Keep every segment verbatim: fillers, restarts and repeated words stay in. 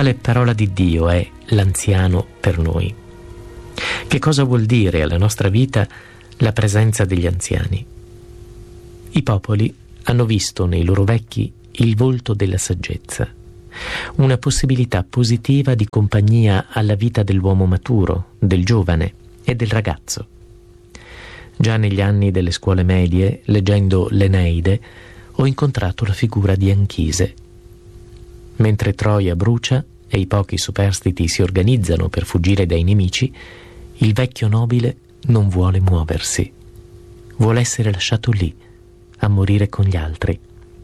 Quale parola di Dio è l'anziano per noi? Che cosa vuol dire alla nostra vita la presenza degli anziani? I popoli hanno visto nei loro vecchi il volto della saggezza, una possibilità positiva di compagnia alla vita dell'uomo maturo, del giovane e del ragazzo. Già negli anni delle scuole medie, leggendo l'Eneide, ho incontrato la figura di Anchise. Mentre Troia brucia e i pochi superstiti si organizzano per fuggire dai nemici, il vecchio nobile non vuole muoversi. Vuole essere lasciato lì, a morire con gli altri.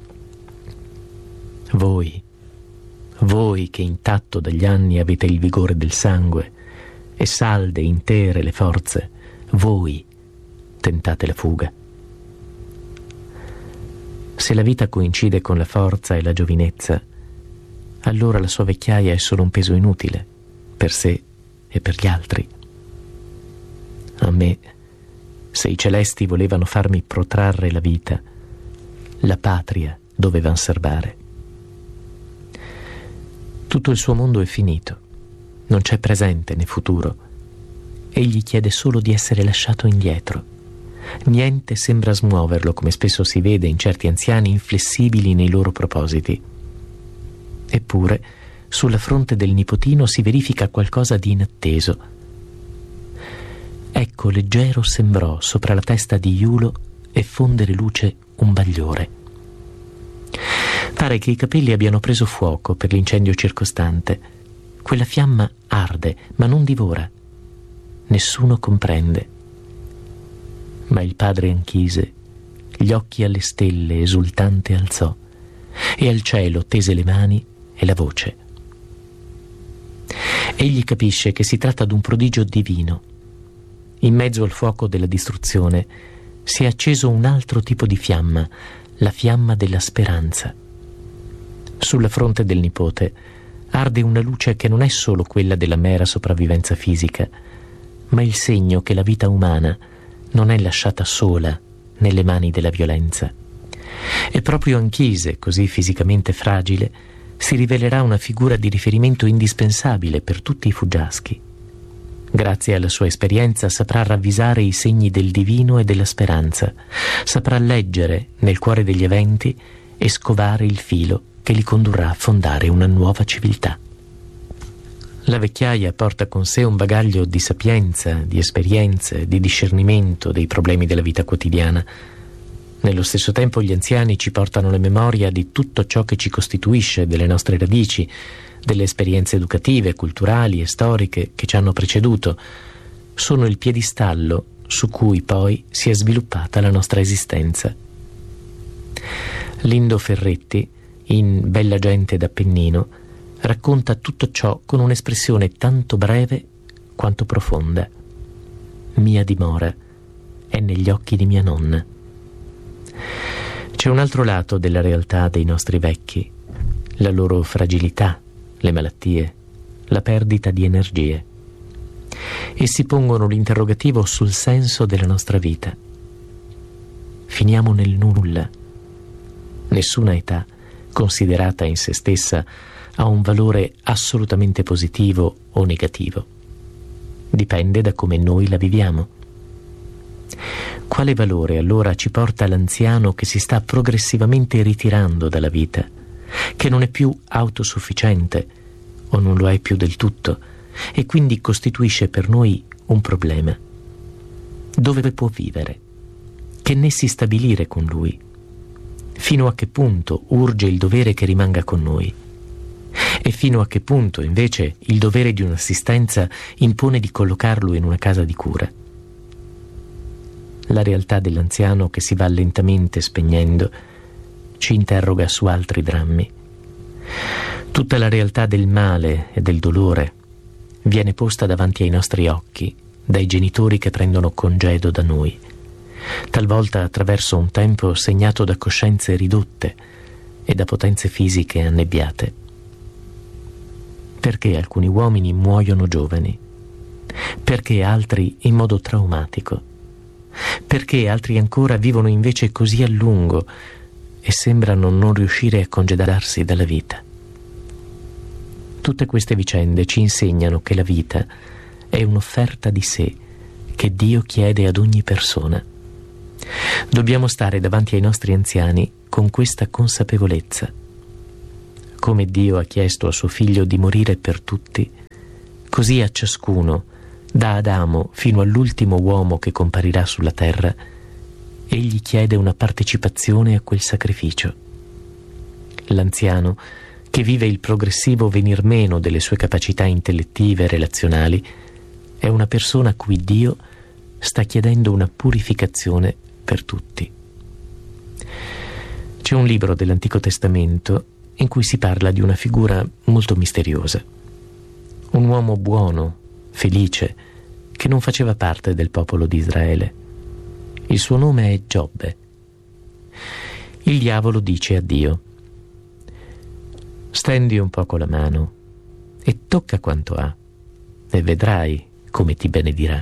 Voi, voi che intatto dagli anni avete il vigore del sangue e salde intere le forze, voi tentate la fuga. Se la vita coincide con la forza e la giovinezza, allora la sua vecchiaia è solo un peso inutile per sé e per gli altri. A me, se i celesti volevano farmi protrarre la vita, la patria doveva serbare. Tutto il suo mondo è finito, non c'è presente né futuro. Egli chiede solo di essere lasciato indietro. Niente sembra smuoverlo, come spesso si vede in certi anziani inflessibili nei loro propositi. Eppure, sulla fronte del nipotino si verifica qualcosa di inatteso. Ecco leggero sembrò sopra la testa di Iulo e fondere luce un bagliore. Pare che i capelli abbiano preso fuoco per l'incendio circostante. Quella fiamma arde, ma non divora. Nessuno comprende. Ma il padre Anchise, gli occhi alle stelle, esultante alzò, e al cielo tese le mani e la voce. Egli capisce che si tratta d'un prodigio divino. In mezzo al fuoco della distruzione si è acceso un altro tipo di fiamma, la fiamma della speranza. Sulla fronte del nipote arde una luce che non è solo quella della mera sopravvivenza fisica, ma il segno che la vita umana non è lasciata sola nelle mani della violenza. E proprio Anchise, così fisicamente fragile, si rivelerà una figura di riferimento indispensabile per tutti i fuggiaschi. Grazie alla sua esperienza saprà ravvisare i segni del divino e della speranza, saprà leggere nel cuore degli eventi e scovare il filo che li condurrà a fondare una nuova civiltà. La vecchiaia porta con sé un bagaglio di sapienza, di esperienze, di discernimento dei problemi della vita quotidiana. Nello stesso tempo gli anziani ci portano la memoria di tutto ciò che ci costituisce, delle nostre radici, delle esperienze educative, culturali e storiche che ci hanno preceduto. Sono il piedistallo su cui poi si è sviluppata la nostra esistenza. Lindo Ferretti, in Bella gente d'Appennino, racconta tutto ciò con un'espressione tanto breve quanto profonda. Mia dimora è negli occhi di mia nonna. C'è un altro lato della realtà dei nostri vecchi, la loro fragilità, le malattie, la perdita di energie. Essi pongono l'interrogativo sul senso della nostra vita. Finiamo nel nulla. Nessuna età, considerata in se stessa, ha un valore assolutamente positivo o negativo. Dipende da come noi la viviamo. Quale valore allora ci porta l'anziano che si sta progressivamente ritirando dalla vita, che non è più autosufficiente o non lo è più del tutto e quindi costituisce per noi un problema? Dove può vivere? Che nessi stabilire con lui? Fino a che punto urge il dovere che rimanga con noi? E fino a che punto, invece, il dovere di un'assistenza impone di collocarlo in una casa di cura? La realtà dell'anziano che si va lentamente spegnendo ci interroga su altri drammi. Tutta la realtà del male e del dolore viene posta davanti ai nostri occhi dai genitori che prendono congedo da noi, talvolta attraverso un tempo segnato da coscienze ridotte e da potenze fisiche annebbiate. Perché alcuni uomini muoiono giovani? Perché altri in modo traumatico? Perché altri ancora vivono invece così a lungo e sembrano non riuscire a congedarsi dalla vita? Tutte queste vicende ci insegnano che la vita è un'offerta di sé che Dio chiede ad ogni persona. Dobbiamo stare davanti ai nostri anziani con questa consapevolezza. Come Dio ha chiesto a suo Figlio di morire per tutti, così a ciascuno, da Adamo fino all'ultimo uomo che comparirà sulla terra, egli chiede una partecipazione a quel sacrificio. L'anziano, che vive il progressivo venir meno delle sue capacità intellettive e relazionali, è una persona a cui Dio sta chiedendo una purificazione per tutti. C'è un libro dell'Antico Testamento in cui si parla di una figura molto misteriosa. Un uomo buono, felice, che non faceva parte del popolo di Israele. Il suo nome è Giobbe. Il diavolo dice a Dio: stendi un poco la mano e tocca quanto ha, e vedrai come ti benedirà.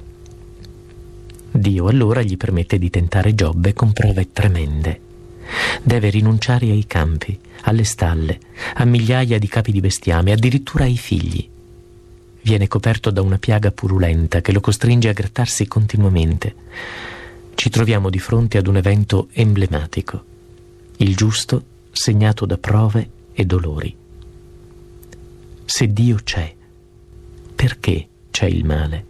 Dio allora gli permette di tentare Giobbe con prove tremende. Deve rinunciare ai campi, alle stalle, a migliaia di capi di bestiame, addirittura ai figli. Viene coperto da una piaga purulenta che lo costringe a grattarsi continuamente. Ci troviamo di fronte ad un evento emblematico: il giusto segnato da prove e dolori. Se Dio c'è, perché c'è il male?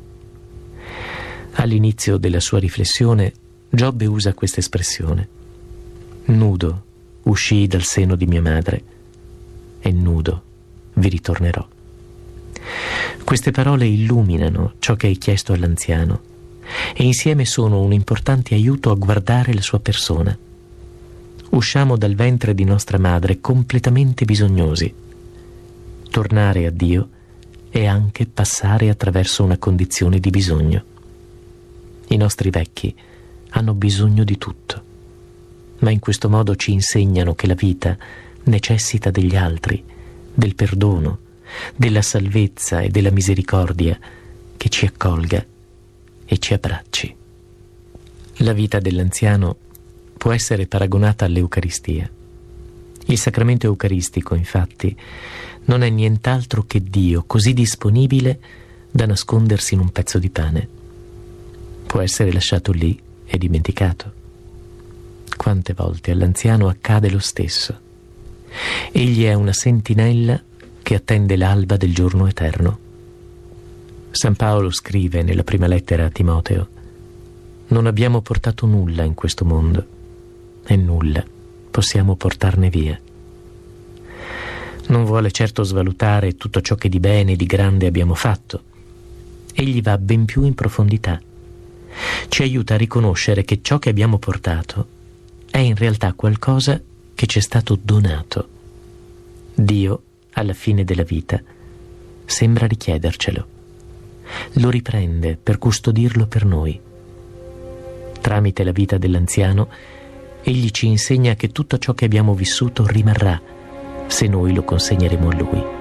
All'inizio della sua riflessione, Giobbe usa questa espressione: nudo uscii dal seno di mia madre e nudo vi ritornerò. Queste parole illuminano ciò che hai chiesto all'anziano e insieme sono un importante aiuto a guardare la sua persona. Usciamo dal ventre di nostra madre completamente bisognosi. Tornare a Dio è anche passare attraverso una condizione di bisogno. I nostri vecchi hanno bisogno di tutto, ma in questo modo ci insegnano che la vita necessita degli altri, del perdono, della salvezza e della misericordia che ci accolga e ci abbracci. La vita dell'anziano può essere paragonata all'Eucaristia. Il sacramento eucaristico, infatti, non è nient'altro che Dio così disponibile da nascondersi in un pezzo di pane. Può essere lasciato lì e dimenticato. Quante volte all'anziano accade lo stesso. Egli è una sentinella che attende l'alba del giorno eterno. San Paolo scrive nella prima lettera a Timoteo: non abbiamo portato nulla in questo mondo e nulla possiamo portarne via. Non vuole certo svalutare tutto ciò che di bene e di grande abbiamo fatto. Egli va ben più in profondità. Ci aiuta a riconoscere che ciò che abbiamo portato è in realtà qualcosa che ci è stato donato. Dio, alla fine della vita, sembra richiedercelo. Lo riprende per custodirlo per noi. Tramite la vita dell'anziano, egli ci insegna che tutto ciò che abbiamo vissuto rimarrà se noi lo consegneremo a Lui.